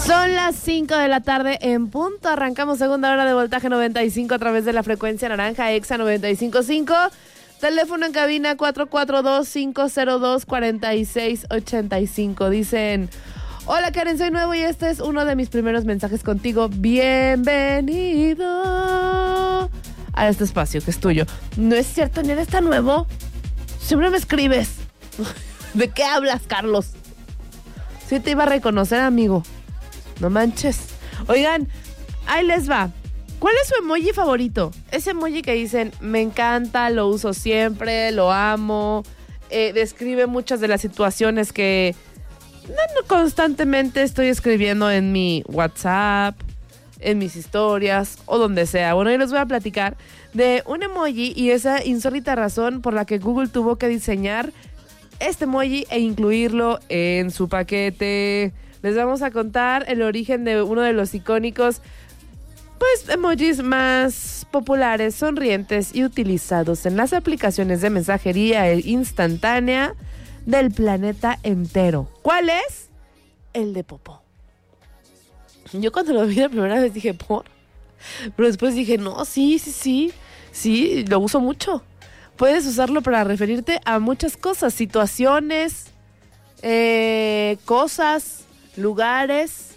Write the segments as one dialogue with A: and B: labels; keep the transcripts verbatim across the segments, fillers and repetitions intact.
A: Son las cinco de la tarde en punto. Arrancamos segunda hora de Voltaje noventa y cinco a través de la frecuencia naranja Exa noventa y cinco punto cinco. Teléfono en cabina cuatro cuatro dos, cinco cero dos, cuatro seis ocho cinco. Dicen: hola Karen, soy nuevo y este es uno de mis primeros mensajes contigo. Bienvenido a este espacio que es tuyo. No es cierto, ni eres tan nuevo. Siempre me escribes. ¿De qué hablas, Carlos? Sí te iba a reconocer, amigo. No manches. Oigan, ahí les va. ¿Cuál es su emoji favorito? Ese emoji que dicen, me encanta, lo uso siempre, lo amo. Eh, describe muchas de las situaciones que no, no, constantemente estoy escribiendo en mi WhatsApp, en mis historias o donde sea. Bueno, yo les voy a platicar de un emoji y esa insólita razón por la que Google tuvo que diseñar este emoji e incluirlo en su paquete. Les vamos a contar el origen de uno de los icónicos, pues, emojis más populares, sonrientes y utilizados en las aplicaciones de mensajería instantánea del planeta entero. ¿Cuál es? El de popó. Yo cuando lo vi la primera vez dije, ¿por? Pero después dije, no, sí, sí, sí, sí, lo uso mucho. Puedes usarlo para referirte a muchas cosas, situaciones, eh, cosas, lugares,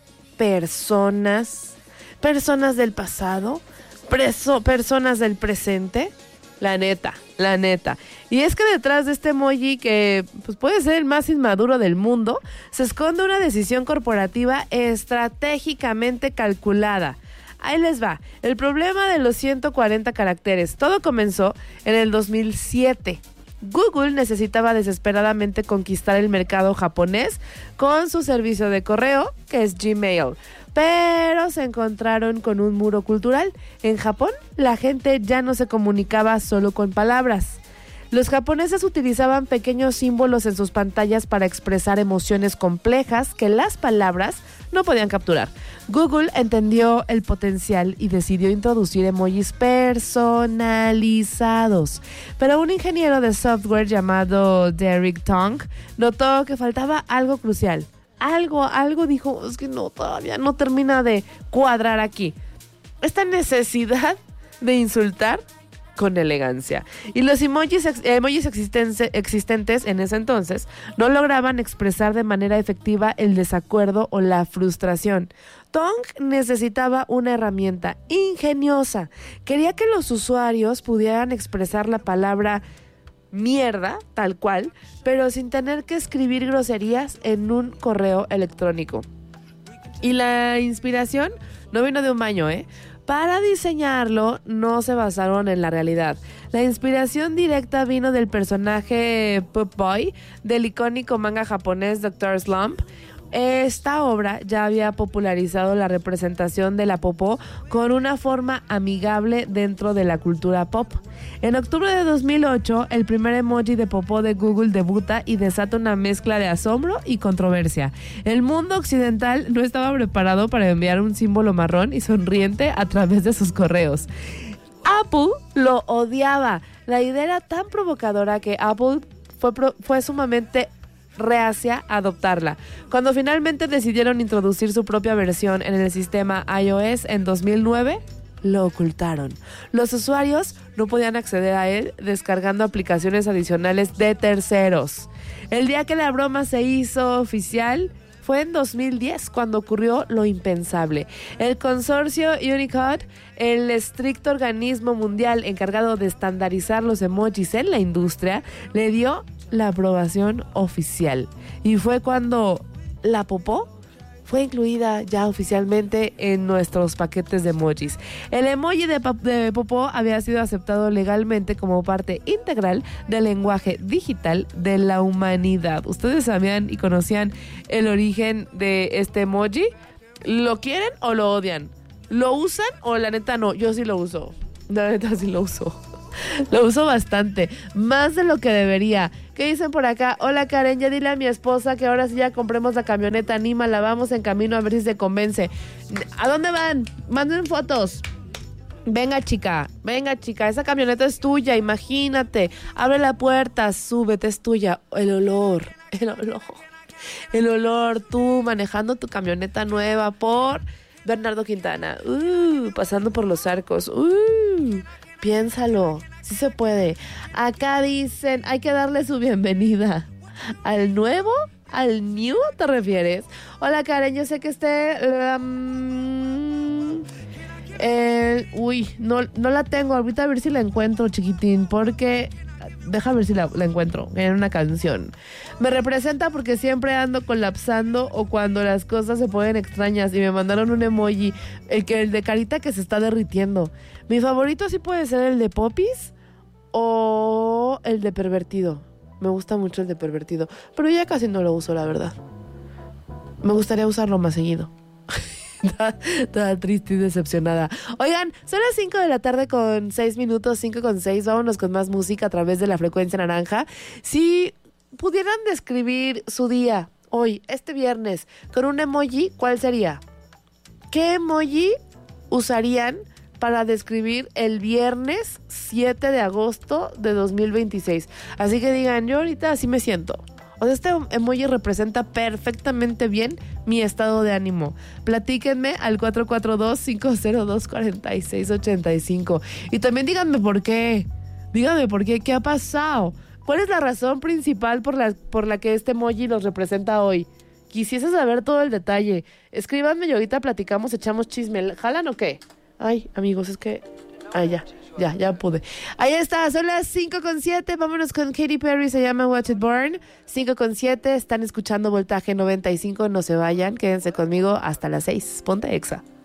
A: personas, personas del pasado, preso, personas del presente. La neta, la neta. Y es que detrás de este emoji, que pues puede ser el más inmaduro del mundo, se esconde una decisión corporativa estratégicamente calculada. Ahí les va. El problema de los ciento cuarenta caracteres. Todo comenzó en el dos mil siete. Google necesitaba desesperadamente conquistar el mercado japonés con su servicio de correo, que es Gmail. Pero se encontraron con un muro cultural. En Japón, la gente ya no se comunicaba solo con palabras. Los japoneses utilizaban pequeños símbolos en sus pantallas para expresar emociones complejas que las palabras no podían capturar. Google entendió el potencial y decidió introducir emojis personalizados. Pero un ingeniero de software llamado Derek Tong notó que faltaba algo crucial. Algo, algo dijo, es que no, todavía no termina de cuadrar aquí. Esta necesidad de insultar con elegancia. Y los emojis, emojis existentes en ese entonces no lograban expresar de manera efectiva el desacuerdo o la frustración. Tong necesitaba una herramienta ingeniosa. Quería que los usuarios pudieran expresar la palabra mierda, tal cual, pero sin tener que escribir groserías en un correo electrónico. Y la inspiración no vino de un baño, ¿eh? Para diseñarlo no se basaron en la realidad. La inspiración directa vino del personaje Poop Boy del icónico manga japonés doctor Slump. Esta obra ya había popularizado la representación de la popó con una forma amigable dentro de la cultura pop. En octubre de dos mil ocho, el primer emoji de popó de Google debuta y desata una mezcla de asombro y controversia. El mundo occidental no estaba preparado para enviar un símbolo marrón y sonriente a través de sus correos. Apple lo odiaba. La idea era tan provocadora que Apple fue, pro- fue sumamente reacia a adoptarla. Cuando finalmente decidieron introducir su propia versión en el sistema iOS en dos mil nueve, lo ocultaron. Los usuarios no podían acceder a él descargando aplicaciones adicionales de terceros. El día que la broma se hizo oficial fue en dos mil diez, cuando ocurrió lo impensable. El consorcio Unicode, el estricto organismo mundial encargado de estandarizar los emojis en la industria, le dio la aprobación oficial. Y fue cuando la popó fue incluida ya oficialmente en nuestros paquetes de emojis. El emoji de, pap- de popó había sido aceptado legalmente como parte integral del lenguaje digital de la humanidad. ¿Ustedes sabían y conocían el origen de este emoji? ¿Lo quieren o lo odian? ¿Lo usan o la neta no? Yo sí lo uso. La neta sí lo uso. Lo uso bastante, más de lo que debería. ¿Qué dicen por acá? Hola Karen, ya dile a mi esposa que ahora sí ya compremos la camioneta, anímala, vamos en camino a ver si se convence. ¿A dónde van? Manden fotos. Venga chica, venga chica, esa camioneta es tuya, imagínate. Abre la puerta, súbete, es tuya. El olor, el olor. El olor, tú manejando tu camioneta nueva por Bernardo Quintana. Uh, pasando por los arcos. Uh, piénsalo. Sí se puede. Acá dicen, hay que darle su bienvenida. ¿Al nuevo? ¿Al new te refieres? Hola Karen, yo sé que este... Um, eh, uy, no, no la tengo. Ahorita a ver si la encuentro, chiquitín. Porque... Deja ver si la, la encuentro en una canción. Me representa porque siempre ando colapsando o cuando las cosas se ponen extrañas. Y me mandaron un emoji, el, que, el de carita que se está derritiendo. Mi favorito sí puede ser el de Popis o el de pervertido. Me gusta mucho el de pervertido, pero ya casi no lo uso, la verdad. Me gustaría usarlo más seguido. Toda, toda triste y decepcionada. Oigan, son las cinco de la tarde con seis minutos, cinco con seis. Vámonos con más música a través de la frecuencia naranja. Si pudieran describir su día hoy, este viernes, con un emoji, ¿cuál sería? ¿Qué emoji usarían para describir el viernes siete de agosto de dos mil veintiséis? Así que digan, yo ahorita así me siento. O sea, este emoji representa perfectamente bien mi estado de ánimo. Platíquenme al cuatro cuatro dos, cinco cero dos, cuatro seis ocho cinco. Y también díganme por qué. Díganme por qué. ¿Qué ha pasado? ¿Cuál es la razón principal por la, por la que este emoji los representa hoy? Quisiese saber todo el detalle. Escríbanme y ahorita platicamos, echamos chisme. ¿Jalan o qué? Ay, amigos, es que... Ay, ya. Ya, ya pude. Ahí está, son las cinco con siete. Vámonos con Katy Perry, se llama Watch It Burn. cinco con siete, están escuchando Voltaje noventa y cinco. No se vayan, quédense conmigo hasta las seis. Ponte Exa.